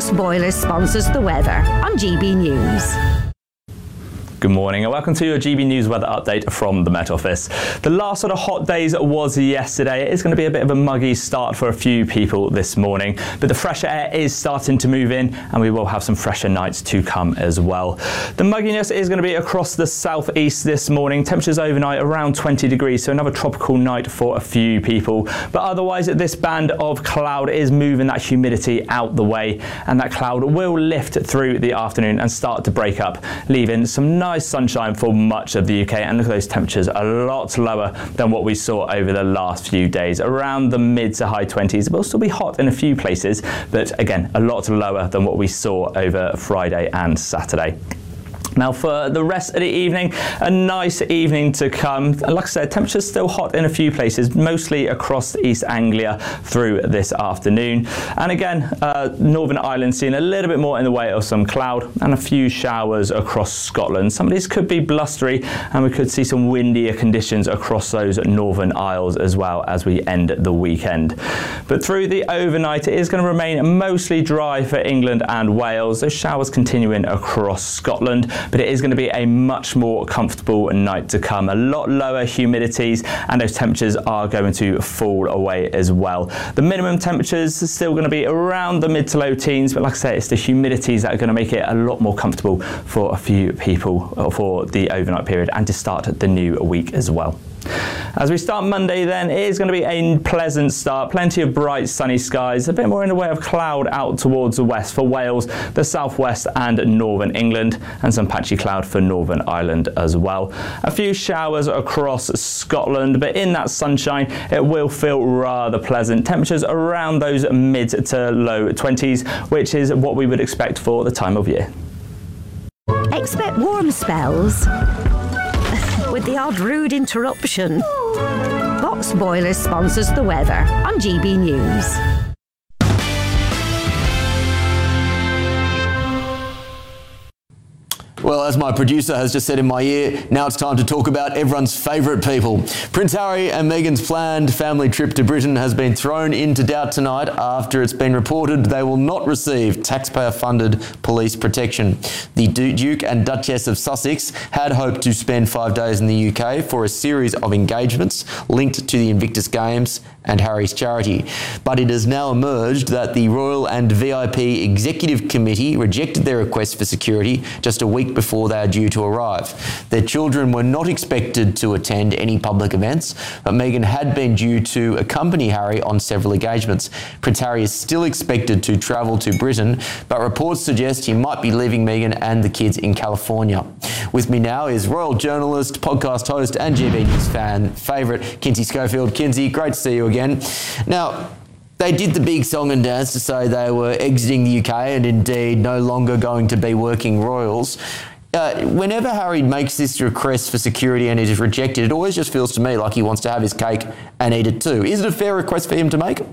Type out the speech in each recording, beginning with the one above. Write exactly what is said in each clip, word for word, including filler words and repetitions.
Box Boilers sponsors the weather on G B News. Good morning and welcome to your G B News weather update from the Met Office. The last sort of hot days was yesterday. It is going to be a bit of a muggy start for a few people this morning, but the fresher air is starting to move in and we will have some fresher nights to come as well. The mugginess is going to be across the southeast this morning. Temperatures overnight around twenty degrees, so another tropical night for a few people. But otherwise, this band of cloud is moving that humidity out the way, and that cloud will lift through the afternoon and start to break up, leaving some nice sunshine for much of the U K. And look at those temperatures, a lot lower than what we saw over the last few days, around the mid to high twenties. It will still be hot in a few places, but again, a lot lower than what we saw over Friday and Saturday. Now for the rest of the evening, a nice evening to come. Like I said, temperatures still hot in a few places, mostly across East Anglia through this afternoon. And again, uh, Northern Ireland seeing a little bit more in the way of some cloud and a few showers across Scotland. Some of these could be blustery and we could see some windier conditions across those Northern Isles as well as we end the weekend. But through the overnight, it is going to remain mostly dry for England and Wales. Those showers continuing across Scotland, but it is going to be a much more comfortable night to come. A lot lower humidities and those temperatures are going to fall away as well. The minimum temperatures are still going to be around the mid to low teens, but like I say, it's the humidities that are going to make it a lot more comfortable for a few people for the overnight period and to start the new week as well. As we start Monday then, it is going to be a pleasant start, plenty of bright sunny skies, a bit more in the way of cloud out towards the west for Wales, the southwest and northern England, and some patchy cloud for Northern Ireland as well. A few showers across Scotland, but in that sunshine it will feel rather pleasant. Temperatures around those mid to low twenties, which is what we would expect for the time of year. Expect warm spells with the odd rude interruption. Box Boilers sponsors the weather on G B News. Well, as my producer has just said in my ear, now it's time to talk about everyone's favourite people. Prince Harry and Meghan's planned family trip to Britain has been thrown into doubt tonight after it's been reported they will not receive taxpayer-funded police protection. The Duke and Duchess of Sussex had hoped to spend five days in the U K for a series of engagements linked to the Invictus Games and Harry's charity. But it has now emerged that the Royal and V I P Executive Committee rejected their request for security just a week before they are due to arrive. Their children were not expected to attend any public events, but Meghan had been due to accompany Harry on several engagements. Prince Harry is still expected to travel to Britain, but reports suggest he might be leaving Meghan and the kids in California. With me now is royal journalist, podcast host and G B News fan favourite, Kinsey Schofield. Kinsey, great to see you again. Now, they did the big song and dance to say they were exiting the U K and indeed no longer going to be working royals. Uh, whenever Harry makes this request for security and it is rejected, it always just feels to me like he wants to have his cake and eat it too. Is it a fair request for him to make?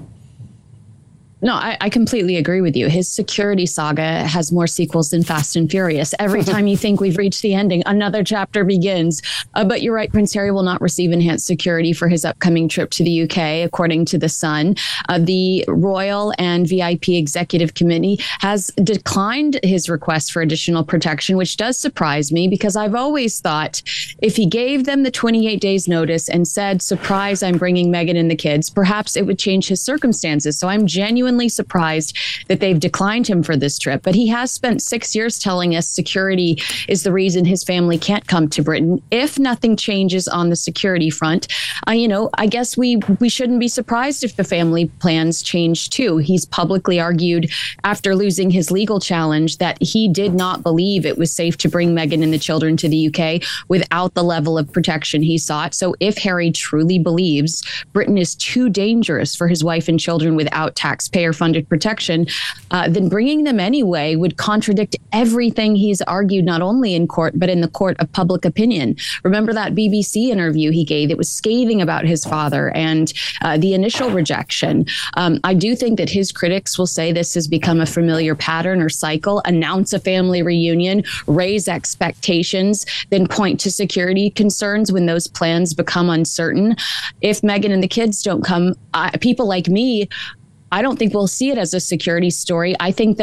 No, I, I completely agree with you. His security saga has more sequels than Fast and Furious. Every time you think we've reached the ending, another chapter begins. Uh, but you're right, Prince Harry will not receive enhanced security for his upcoming trip to the U K, according to The Sun. Uh, the Royal and V I P Executive Committee has declined his request for additional protection, which does surprise me because I've always thought if he gave them the twenty-eight days notice and said, surprise, I'm bringing Meghan and the kids, perhaps it would change his circumstances. So I'm genuinely surprised that they've declined him for this trip. But he has spent six years telling us security is the reason his family can't come to Britain. If nothing changes on the security front, uh, you know, I guess we we shouldn't be surprised if the family plans change too. He's publicly argued after losing his legal challenge that he did not believe it was safe to bring Meghan and the children to the U K without the level of protection he sought. So if Harry truly believes Britain is too dangerous for his wife and children without taxpayer funded protection, uh, then bringing them anyway would contradict everything he's argued, not only in court, but in the court of public opinion. Remember that B B C interview he gave? It was scathing about his father and uh, the initial rejection. Um, I do think that his critics will say this has become a familiar pattern or cycle. Announce a family reunion, raise expectations, then point to security concerns when those plans become uncertain. If Meghan and the kids don't come, uh, people like me, I don't think we'll see it as a security story. I think that